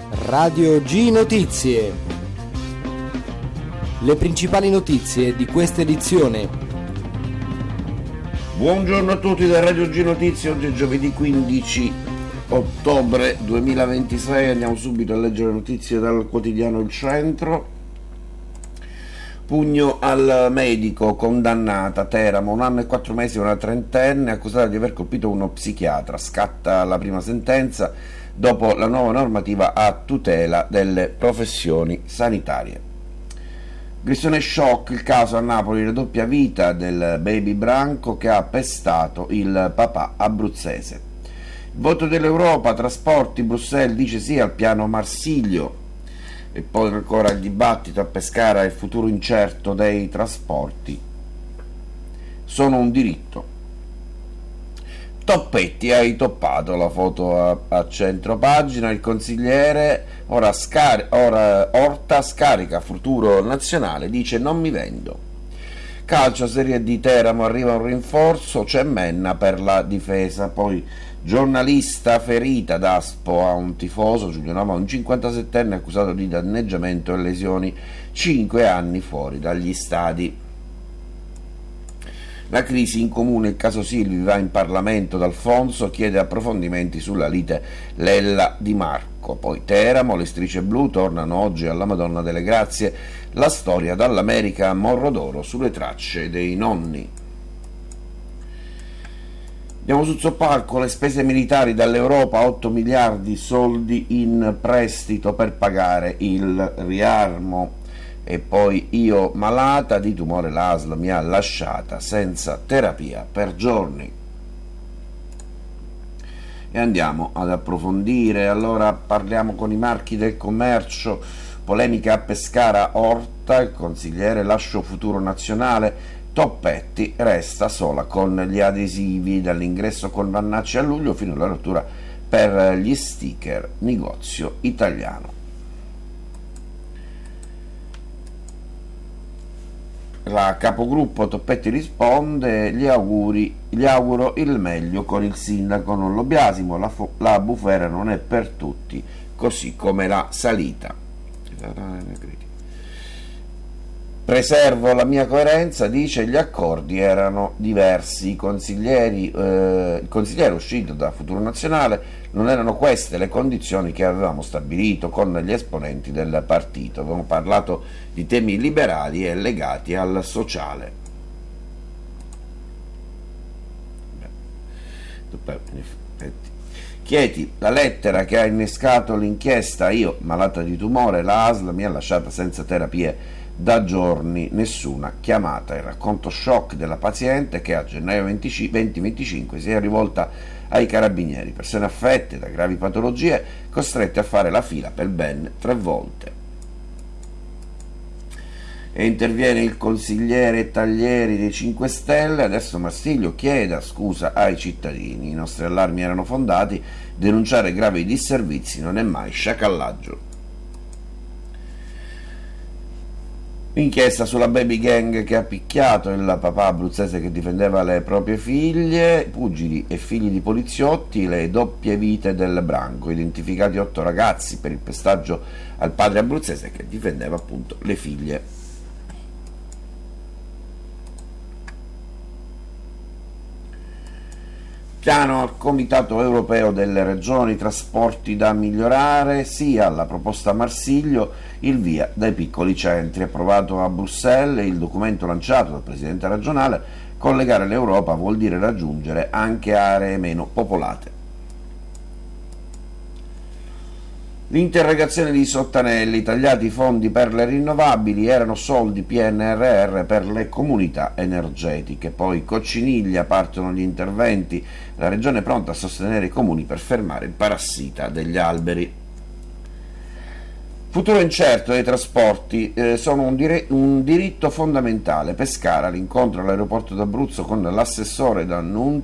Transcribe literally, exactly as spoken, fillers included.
Radio G Notizie. Le principali notizie di questa edizione. Buongiorno a tutti da Radio G Notizie, oggi è giovedì quindici ottobre duemilaventisei, andiamo subito a leggere notizie dal quotidiano Il Centro. Pugno al medico, condannata Teramo, un anno e quattro mesi una trentenne accusata di aver colpito uno psichiatra, scatta la prima sentenza dopo la nuova normativa a tutela delle professioni sanitarie. Aggressione shock, il caso a Napoli, la doppia vita del baby branco che ha pestato il papà abruzzese. Il voto dell'Europa, trasporti, Bruxelles dice sì al piano Marsiglio. E poi ancora il dibattito a Pescara, il futuro incerto dei trasporti. Sono un diritto. Toppetti, hai toppato la foto a, a centro pagina, il consigliere ora, scar- ora Orta scarica futuro nazionale, dice non mi vendo. Calcio, Serie D, Teramo, arriva un rinforzo, c'è Menna per la difesa. Poi giornalista ferita d'aspo a un tifoso, Giulio Nova, un cinquantasettenne accusato di danneggiamento e lesioni, cinque anni fuori dagli stadi. La crisi in comune, il caso Silvi va in Parlamento, D'Alfonso chiede approfondimenti sulla lite Lella Di Marco. Poi Teramo, le strisce blu tornano oggi alla Madonna delle Grazie, la storia dall'America a Morro d'Oro sulle tracce dei nonni. Andiamo sul soppalco, le spese militari dall'Europa, otto miliardi, soldi in prestito per pagare il riarmo. E poi io malata di tumore, l'A S L mi ha lasciata senza terapia per giorni. E andiamo ad approfondire, allora parliamo con i marchi del commercio, polemica a Pescara, Orta, il consigliere lascio futuro nazionale, Toppetti resta sola con gli adesivi, dall'ingresso con Vannacci a luglio fino alla rottura per gli sticker negozio italiano. La capogruppo Toppetti risponde, gli auguri, gli auguro il meglio con il sindaco, non lo biasimo, la, fo- la bufera non è per tutti, così come la salita. Preservo la mia coerenza, dice, gli accordi erano diversi, i consiglieri, eh, il consigliere uscito da Futuro Nazionale, non erano queste le condizioni che avevamo stabilito con gli esponenti del partito, avevamo parlato di temi liberali e legati al sociale. Beh, Chieti, la lettera che ha innescato l'inchiesta, io malata di tumore, la A S L mi ha lasciata senza terapie da giorni, nessuna chiamata. Il racconto shock della paziente che a gennaio duemilaventicinque si è rivolta ai carabinieri, persone affette da gravi patologie costrette a fare la fila per ben tre volte. E interviene il consigliere Taglieri dei cinque Stelle, adesso Marsiglio chieda scusa ai cittadini, i nostri allarmi erano fondati, denunciare gravi disservizi non è mai sciacallaggio. Inchiesta sulla baby gang che ha picchiato il papà abruzzese che difendeva le proprie figlie, pugili e figli di poliziotti, le doppie vite del branco, identificati otto ragazzi per il pestaggio al padre abruzzese che difendeva appunto le figlie. Piano al Comitato Europeo delle Regioni, trasporti da migliorare, sia alla proposta Marsiglio, il via dai piccoli centri, approvato a Bruxelles, il documento lanciato dal Presidente regionale, collegare l'Europa vuol dire raggiungere anche aree meno popolate. L'interrogazione di Sottanelli, tagliati i fondi per le rinnovabili, erano soldi P N R R per le comunità energetiche. Poi Cocciniglia, partono gli interventi, la regione è pronta a sostenere i comuni per fermare il parassita degli alberi. Futuro incerto dei trasporti, eh, sono un, dire- un diritto fondamentale. Pescara, l'incontro all'aeroporto d'Abruzzo con l'assessore D'Annunzio.